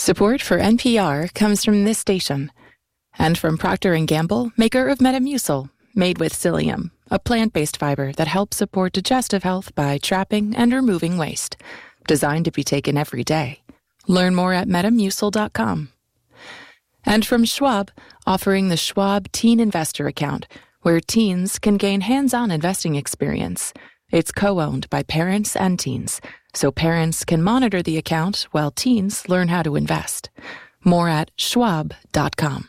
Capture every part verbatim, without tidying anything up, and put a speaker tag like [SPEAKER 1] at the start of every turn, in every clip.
[SPEAKER 1] Support for N P R comes from this station and from Procter and Gamble, maker of Metamucil, made with psyllium, a plant-based fiber that helps support digestive health by trapping and removing waste. Designed to be taken every day. Learn more at metamucil dot com. And from Schwab, offering the Schwab Teen Investor Account, where teens can gain hands-on investing experience. It's co-owned by parents and teens, so parents can monitor the account while teens learn how to invest. More at schwab dot com.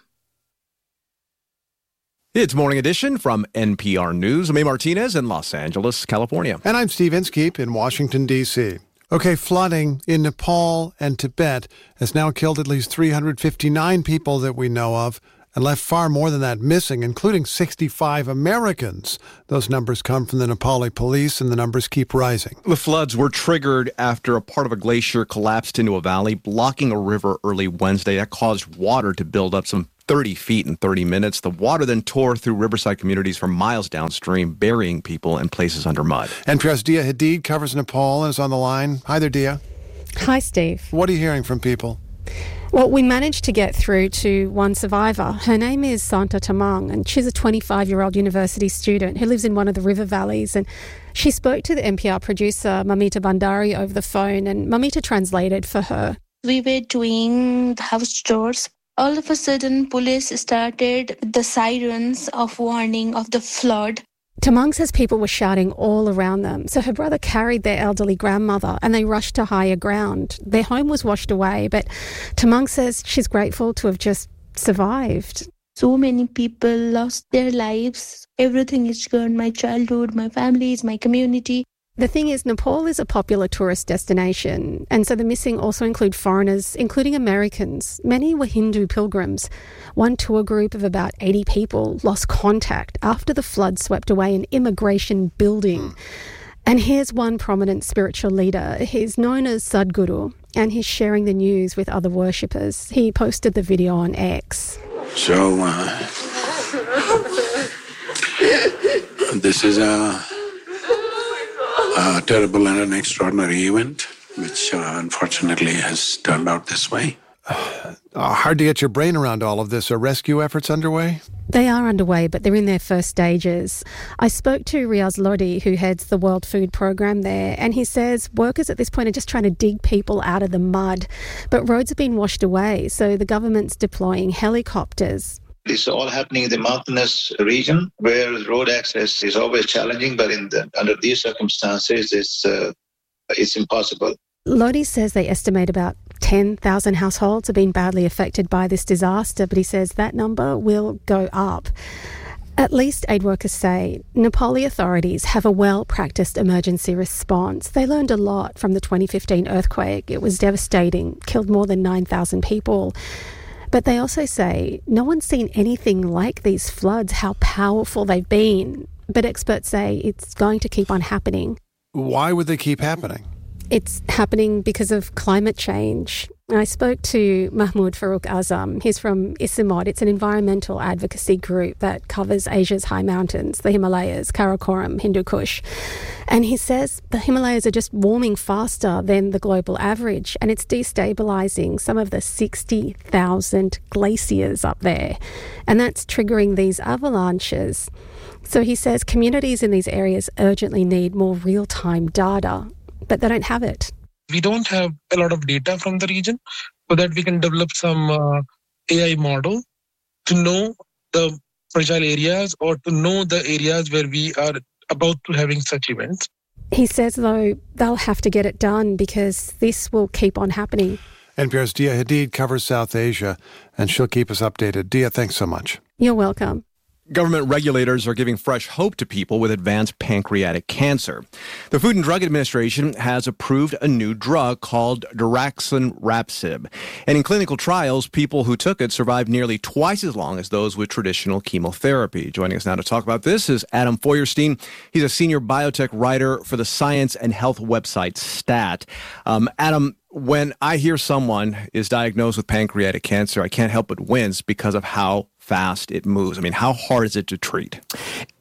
[SPEAKER 2] It's Morning Edition from N P R News. I'm A. Martinez in Los Angeles, California.
[SPEAKER 3] And I'm Steve Inskeep in Washington, D C Okay, flooding in Nepal and Tibet has now killed at least three hundred fifty-nine people that we know of and left far more than that missing, including sixty-five Americans. Those numbers come from the Nepali police, and the numbers keep rising.
[SPEAKER 2] The floods were triggered after a part of a glacier collapsed into a valley, blocking a river early Wednesday. That caused water to build up some thirty feet in thirty minutes. The water then tore through riverside communities for miles downstream, burying people in places under mud.
[SPEAKER 3] N P R's Dia Hadid covers Nepal and is on the line. Hi there, Dia.
[SPEAKER 4] Hi, Steve.
[SPEAKER 3] What are you hearing from people?
[SPEAKER 4] Well, we managed to get through to one survivor. Her name is Santa Tamang, and she's a twenty-five-year-old university student who lives in one of the river valleys. And she spoke to the N P R producer, Mamita Bandari, over the phone, and Mamita translated for her.
[SPEAKER 5] We were doing house chores. All of a sudden, police started the sirens of warning of the flood.
[SPEAKER 4] Tamang says people were shouting all around them, so her brother carried their elderly grandmother and they rushed to higher ground. Their home was washed away, but Tamang says she's grateful to have just survived.
[SPEAKER 5] So many people lost their lives. Everything is gone. My childhood, my families, my community.
[SPEAKER 4] The thing is, Nepal is a popular tourist destination, and so the missing also include foreigners, including Americans. Many were Hindu pilgrims. One tour group of about eighty people lost contact after the flood swept away an immigration building. And here's one prominent spiritual leader. He's known as Sadhguru, and he's sharing the news with other worshippers. He posted the video on X.
[SPEAKER 6] So, uh, this is a... A terrible and an extraordinary event, which uh, unfortunately has turned out this way.
[SPEAKER 3] Uh, hard to get your brain around all of this. Are rescue efforts underway?
[SPEAKER 4] They are underway, but they're in their first stages. I spoke to Riaz Lodi, who heads the World Food Programme there, and he says workers at this point are just trying to dig people out of the mud. But roads have been washed away, so the government's deploying helicopters.
[SPEAKER 7] It's all happening in the mountainous region where road access is always challenging, but in the, under these circumstances, it's uh, it's impossible.
[SPEAKER 4] Lodi says they estimate about ten thousand households have been badly affected by this disaster, but he says that number will go up. At least aid workers say Nepali authorities have a well-practiced emergency response. They learned a lot from the twenty fifteen earthquake. It was devastating, killed more than nine thousand people. But they also say no one's seen anything like these floods, how powerful they've been. But experts say it's going to keep on happening.
[SPEAKER 3] Why would they keep happening?
[SPEAKER 4] It's happening because of climate change. I spoke to Mahmoud Farooq Azam. He's from Isimod. It's an environmental advocacy group that covers Asia's high mountains, the Himalayas, Karakoram, Hindu Kush. And he says the Himalayas are just warming faster than the global average, and it's destabilising some of the sixty thousand glaciers up there. And that's triggering these avalanches. So he says communities in these areas urgently need more real-time data, but they don't have it.
[SPEAKER 8] We don't have a lot of data from the region so that we can develop some uh, A I model to know the fragile areas or to know the areas where we are about to having such events.
[SPEAKER 4] He says, though, they'll have to get it done because this will keep on happening.
[SPEAKER 3] N P R's Dia Hadid covers South Asia, and she'll keep us updated. Dia, thanks so much.
[SPEAKER 4] You're welcome.
[SPEAKER 2] Government regulators are giving fresh hope to people with advanced pancreatic cancer. The Food and Drug Administration has approved a new drug called daraxonrasib. And in clinical trials, people who took it survived nearly twice as long as those with traditional chemotherapy. Joining us now to talk about this is Adam Feuerstein. He's a senior biotech writer for the science and health website STAT. Um, Adam, when I hear someone is diagnosed with pancreatic cancer, I can't help but wince because of how fast it moves. I mean, how hard is it to treat?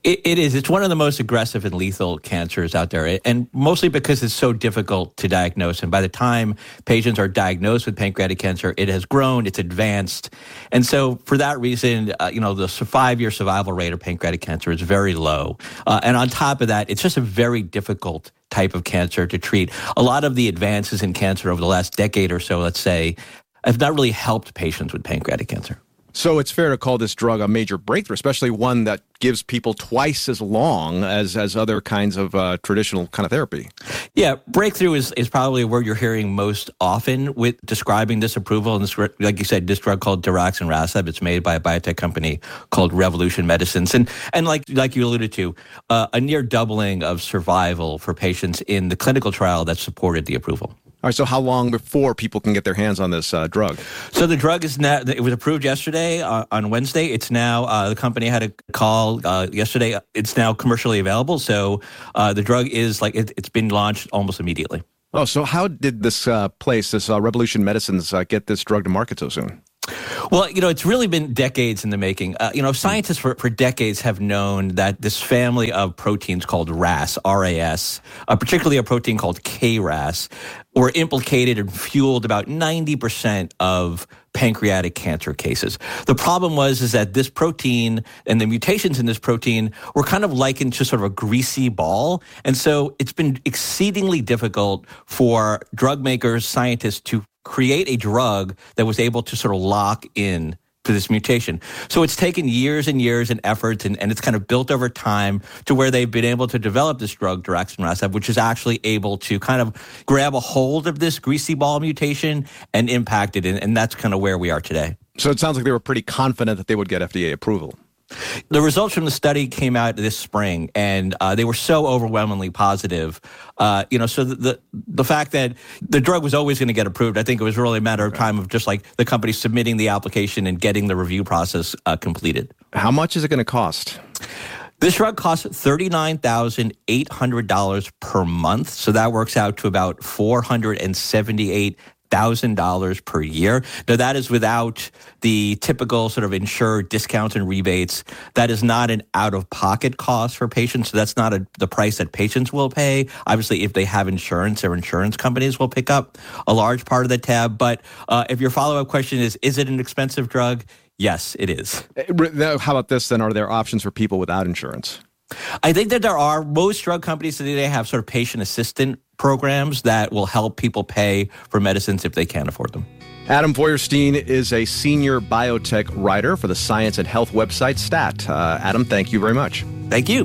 [SPEAKER 9] It, it is. It's one of the most aggressive and lethal cancers out there, and mostly because it's so difficult to diagnose. And by the time patients are diagnosed with pancreatic cancer, it has grown, it's advanced. And so for that reason, uh, you know, the five-year survival rate of pancreatic cancer is very low. Uh, and on top of that, it's just a very difficult type of cancer to treat. A lot of the advances in cancer over the last decade or so, let's say, have not really helped patients with pancreatic cancer.
[SPEAKER 2] So it's fair to call this drug a major breakthrough, especially one that gives people twice as long as, as other kinds of uh, traditional kind of therapy.
[SPEAKER 9] Yeah, breakthrough is, is probably a word you're hearing most often with describing this approval. And this, like you said, this drug called daraxonrasib, it's made by a biotech company called Revolution Medicines. And and like like you alluded to, uh, a near doubling of survival for patients in the clinical trial that supported the approval.
[SPEAKER 2] All right, so how long before people can get their hands on this uh, drug?
[SPEAKER 9] So the drug is now, it was approved yesterday uh, on Wednesday. It's now, uh, the company had a call uh, yesterday. It's now commercially available. So uh, the drug is like, it, it's been launched almost immediately.
[SPEAKER 2] Oh, so how did this uh, place, this uh, Revolution Medicines, uh, get this drug to market so soon?
[SPEAKER 9] Well, you know, it's really been decades in the making. Uh, you know, scientists for, for decades have known that this family of proteins called R A S, R A S, uh, particularly a protein called K R A S, were implicated and fueled about ninety percent of pancreatic cancer cases. The problem was is that this protein and the mutations in this protein were kind of likened to sort of a greasy ball. And so it's been exceedingly difficult for drug makers, scientists to create a drug that was able to sort of lock in to this mutation. So it's taken years and years and efforts, and, and it's kind of built over time to where they've been able to develop this drug, daraxonrasib, which is actually able to kind of grab a hold of this greasy ball mutation and impact it, and, and that's kind of where we are today.
[SPEAKER 2] So it sounds like they were pretty confident that they would get F D A approval.
[SPEAKER 9] The results from the study came out this spring, and uh, they were so overwhelmingly positive. Uh, you know, so the, the the fact that the drug was always going to get approved, I think it was really a matter of time of just like the company submitting the application and getting the review process uh, completed.
[SPEAKER 2] How much is it going to cost?
[SPEAKER 9] This drug costs thirty-nine thousand eight hundred dollars per month, so that works out to about four hundred seventy-eight thousand dollars per year. Now, that is without the typical sort of insured discounts and rebates. That is not an out-of-pocket cost for patients, so that's not a, the price that patients will pay. Obviously, if they have insurance, their insurance companies will pick up a large part of the tab. But uh, if your follow-up question is, is it an expensive drug? Yes, it is.
[SPEAKER 2] How about this, then? Are there options for people without insurance?
[SPEAKER 9] I think that there are. Most drug companies today have sort of patient assistant programs that will help people pay for medicines if they can't afford them.
[SPEAKER 2] Adam Feuerstein is a senior biotech writer for the science and health website STAT. Uh, Adam, thank you very much.
[SPEAKER 9] Thank you.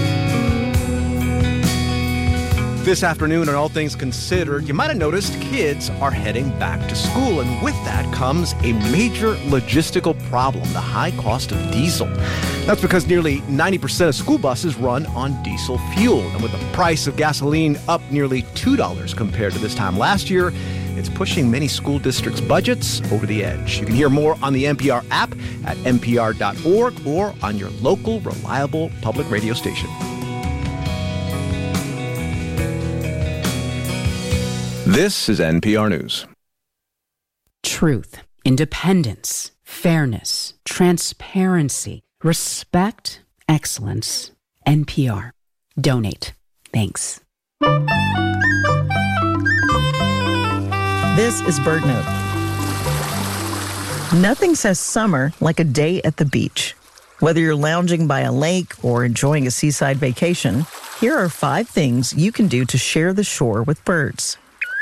[SPEAKER 2] This afternoon, on All Things Considered, you might have noticed kids are heading back to school, and with that comes a major logistical problem, the high cost of diesel. That's because nearly ninety percent of school buses run on diesel fuel, and with the price of gasoline up nearly two dollars compared to this time last year, it's pushing many school districts' budgets over the edge. You can hear more on the N P R app at N P R dot org or on your local reliable public radio station. This is N P R News.
[SPEAKER 10] Truth, independence, fairness, transparency, respect, excellence. N P R. Donate. Thanks.
[SPEAKER 11] This is BirdNote. Nothing says summer like a day at the beach. Whether you're lounging by a lake or enjoying a seaside vacation, here are five things you can do to share the shore with birds.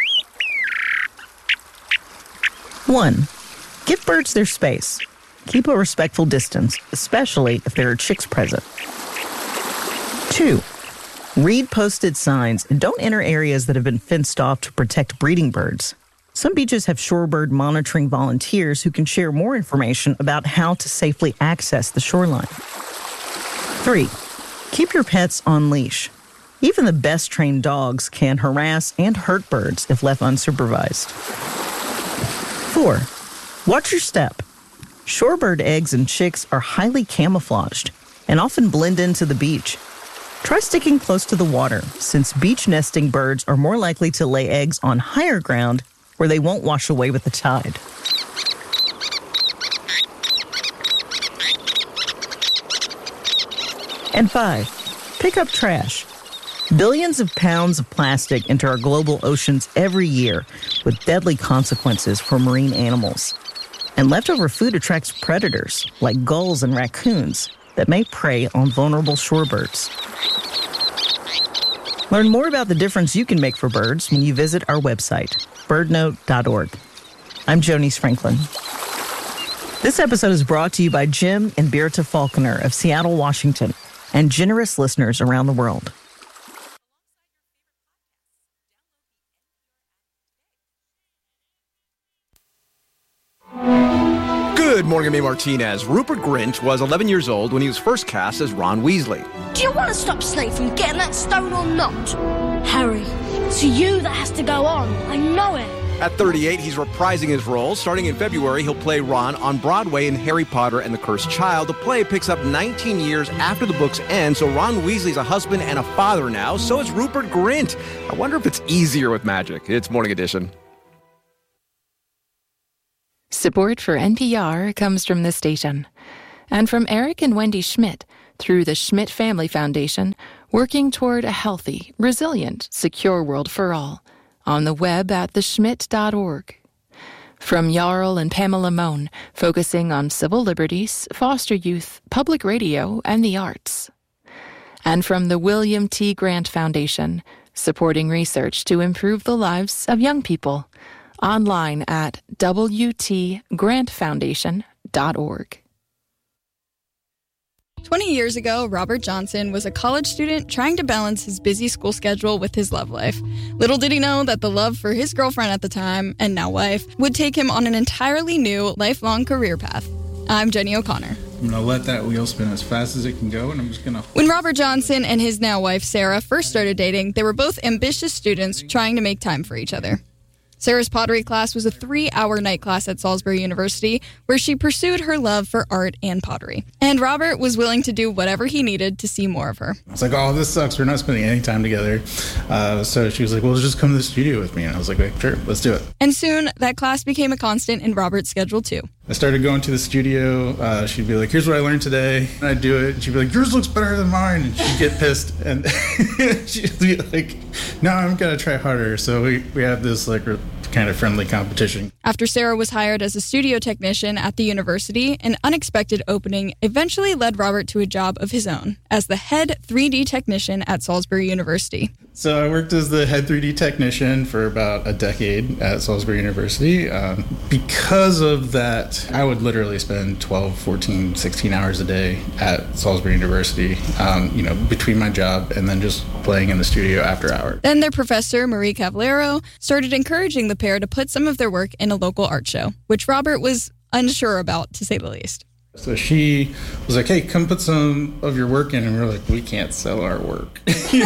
[SPEAKER 11] One, give birds their space. Keep a respectful distance, especially if there are chicks present. Two, read posted signs and don't enter areas that have been fenced off to protect breeding birds. Some beaches have shorebird monitoring volunteers who can share more information about how to safely access the shoreline. Three, keep your pets on leash. Even the best trained dogs can harass and hurt birds if left unsupervised. Four, watch your step. Shorebird eggs and chicks are highly camouflaged and often blend into the beach. Try sticking close to the water, since beach nesting birds are more likely to lay eggs on higher ground where they won't wash away with the tide. And five, pick up trash. Billions of pounds of plastic enter our global oceans every year, with deadly consequences for marine animals. And leftover food attracts predators, like gulls and raccoons, that may prey on vulnerable shorebirds. Learn more about the difference you can make for birds when you visit our website, bird note dot org. I'm Jonice Franklin. This episode is brought to you by Jim and Birta Falconer of Seattle, Washington, and generous listeners around the world.
[SPEAKER 2] Good morning, I'm A. Martinez. Rupert Grint was eleven years old when he was first cast as Ron Weasley.
[SPEAKER 12] Do you want to stop Snape from getting that stone or not? Harry, it's you that has to go on. I know it.
[SPEAKER 2] At thirty-eight, he's reprising his role. Starting in February, he'll play Ron on Broadway in Harry Potter and the Cursed Child. The play picks up nineteen years after the book's end, so Ron Weasley's a husband and a father now. So is Rupert Grint. I wonder if it's easier with magic. It's Morning Edition.
[SPEAKER 1] Support for N P R comes from this station and from Eric and Wendy Schmidt through the Schmidt Family Foundation, working toward a healthy, resilient, secure world for all. On the web at the schmidt dot org. From Jarl and Pamela Mohn, focusing on civil liberties, foster youth, public radio, and the arts. And from the William T. Grant Foundation, supporting research to improve the lives of young people. Online at w t grant foundation dot org.
[SPEAKER 13] twenty years ago, Robert Johnson was a college student trying to balance his busy school schedule with his love life. Little did he know that the love for his girlfriend at the time, and now wife, would take him on an entirely new, lifelong career path. I'm Jenny O'Connor.
[SPEAKER 14] I'm going to let that wheel spin as fast as it can go, and I'm just going to...
[SPEAKER 13] When Robert Johnson and his now wife, Sarah, first started dating, they were both ambitious students trying to make time for each other. Sarah's pottery class was a three-hour night class at Salisbury University, where she pursued her love for art and pottery. And Robert was willing to do whatever he needed to see more of her.
[SPEAKER 14] I was like, oh, this sucks. We're not spending any time together. Uh, so she was like, well, just come to the studio with me. And I was like, wait, sure, let's do it.
[SPEAKER 13] And soon, that class became a constant in Robert's schedule, too.
[SPEAKER 14] I started going to the studio. Uh, she'd be like, here's what I learned today. And I'd do it. And she'd be like, yours looks better than mine. And she'd get pissed. And she'd be like, no, I'm going to try harder. So we, we have this like kind of friendly competition.
[SPEAKER 13] After Sarah was hired as a studio technician at the university, an unexpected opening eventually led Robert to a job of his own as the head three D technician at Salisbury University.
[SPEAKER 14] So I worked as the head three D technician for about a decade at Salisbury University. Um, because of that, I would literally spend twelve, fourteen, sixteen hours a day at Salisbury University, um, you know, between my job and then just playing in the studio after hours.
[SPEAKER 13] Then their professor, Marie Cavallero, started encouraging the pair to put some of their work in a local art show, which Robert was unsure about, to say the least.
[SPEAKER 14] So she was like, hey, come put some of your work in. And we were like, we can't sell our work. you,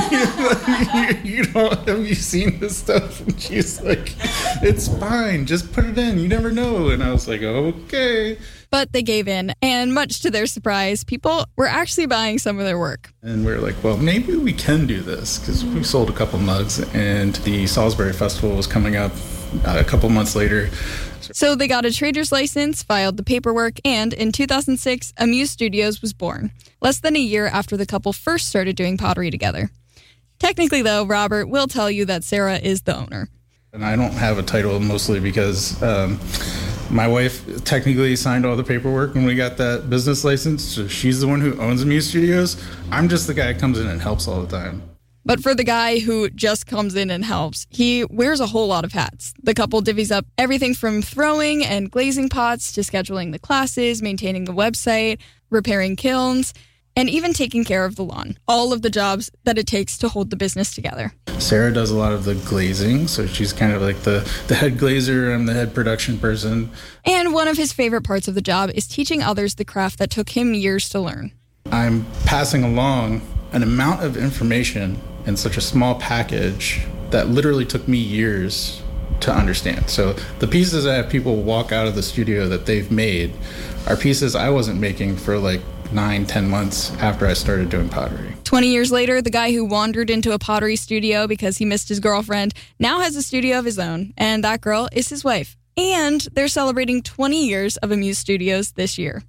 [SPEAKER 14] you don't, have you seen this stuff? And she's like, it's fine. Just put it in. You never know. And I was like, okay.
[SPEAKER 13] But they gave in. And much to their surprise, people were actually buying some of their work.
[SPEAKER 14] And we were like, well, maybe we can do this, because we sold a couple mugs and the Salisbury Festival was coming up uh, a couple months later.
[SPEAKER 13] So they got a trader's license, filed the paperwork, and in two thousand six, Amuse Studios was born, less than a year after the couple first started doing pottery together. Technically, though, Robert will tell you that Sarah is the owner.
[SPEAKER 14] And I don't have a title mostly because um, my wife technically signed all the paperwork when we got that business license, so she's the one who owns Amuse Studios. I'm just the guy who comes in and helps all the time.
[SPEAKER 13] But for the guy who just comes in and helps, he wears a whole lot of hats. The couple divvies up everything from throwing and glazing pots to scheduling the classes, maintaining the website, repairing kilns, and even taking care of the lawn. All of the jobs that it takes to hold the business together.
[SPEAKER 14] Sarah does a lot of the glazing, so she's kind of like the, the head glazer. I'm the head production person.
[SPEAKER 13] And one of his favorite parts of the job is teaching others the craft that took him years to learn.
[SPEAKER 14] I'm passing along an amount of information in such a small package that literally took me years to understand. So the pieces that people walk out of the studio that they've made are pieces I wasn't making for like nine, ten months after I started doing pottery.
[SPEAKER 13] twenty years later, the guy who wandered into a pottery studio because he missed his girlfriend now has a studio of his own, and that girl is his wife. And they're celebrating twenty years of Amuse Studios this year.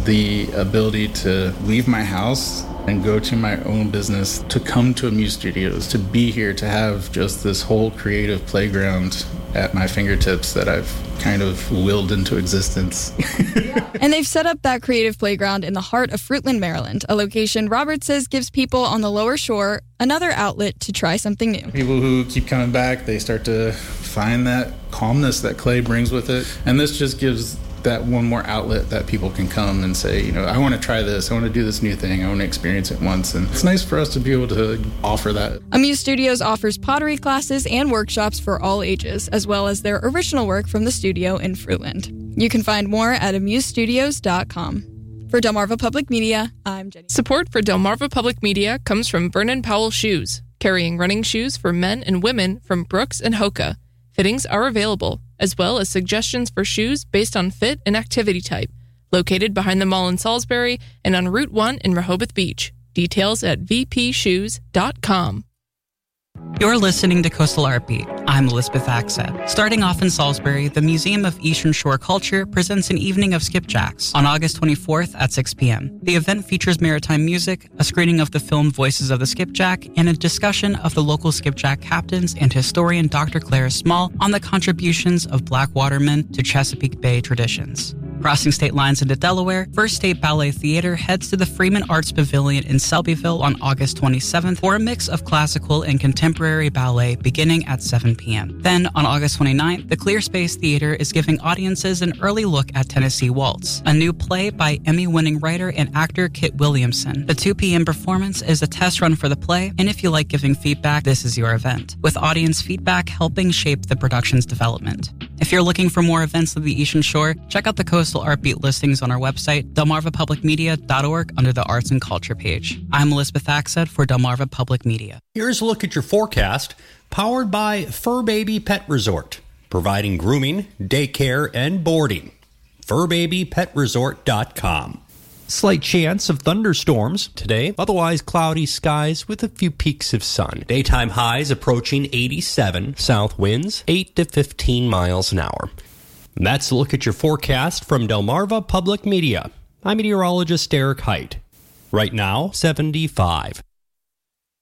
[SPEAKER 14] the ability to leave my house and go to my own business, to come to Amuse Studios, to be here, to have just this whole creative playground at my fingertips that I've kind of willed into existence.
[SPEAKER 13] And they've set up that creative playground in the heart of Fruitland, Maryland, a location Robert says gives people on the lower shore another outlet to try something new.
[SPEAKER 14] People who keep coming back, they start to find that calmness that clay brings with it. And this just gives that one more outlet that people can come and say, you know, I want to try this, I want to do this new thing, I want to experience it once. And it's nice for us to be able to offer that.
[SPEAKER 13] Amuse Studios offers pottery classes and workshops for all ages, as well as their original work from the studio in Fruitland. You can find more at amuse studios dot com. For Delmarva Public Media, I'm Jenny.
[SPEAKER 15] Support for Delmarva Public Media comes from Vernon Powell Shoes, carrying running shoes for men and women from Brooks and Hoka. Fittings are available, as well as suggestions for shoes based on fit and activity type. Located behind the mall in Salisbury and on Route one in Rehoboth Beach. Details at v p shoes dot com.
[SPEAKER 16] You're listening to Coastal Art Beat. I'm Elizabeth Axett. Starting off in Salisbury, the Museum of Eastern Shore Culture presents an evening of skipjacks on August twenty-fourth at six p.m. The event features maritime music, a screening of the film Voices of the Skipjack, and a discussion of the local skipjack captains and historian Doctor Clara Small on the contributions of black watermen to Chesapeake Bay traditions. Crossing state lines into Delaware, First State Ballet Theater heads to the Freeman Arts Pavilion in Selbyville on August twenty-seventh for a mix of classical and contemporary ballet beginning at seven p.m. Then, on August twenty-ninth, the Clear Space Theater is giving audiences an early look at Tennessee Waltz, a new play by Emmy-winning writer and actor Kit Williamson. The two p.m. performance is a test run for the play, and if you like giving feedback, this is your event, with audience feedback helping shape the production's development. If you're looking for more events of the Eastern Shore, check out the Coastal Art Beat listings on our website, delmarva public media dot org, under the Arts and Culture page. I'm Elizabeth Axett for Delmarva Public Media.
[SPEAKER 17] Here's a look at your forecast, powered by Fur Baby Pet Resort, providing grooming, daycare, and boarding. fur baby pet resort dot com. Slight chance of thunderstorms today, otherwise cloudy skies with a few peaks of sun. Daytime highs approaching eighty-seven, south winds eight to fifteen miles an hour. And that's a look at your forecast from Delmarva Public Media. I'm meteorologist Eric Height. Right now, seventy-five.